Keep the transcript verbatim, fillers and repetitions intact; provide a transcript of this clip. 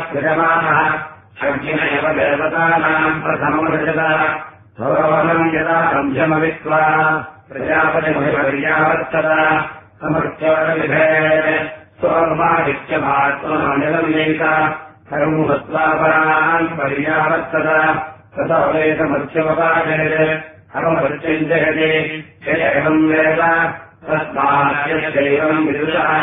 यजमानः अग्निन एव देवतानाम् प्रथममृजत सौरवनम् यदा रम्भ्यमवित्वा प्रजापतिमभिपर्यावर्तत समर्थ्यविधे सोमादित्यमात्मनिर्णयित कर्मभत्वापरान् पर्यावर्तत ततो वेदमर्थ्यमपादयते अहमर्चिञ्जयते एवम् वेद तस्मात् यस्यैवम् विदुषः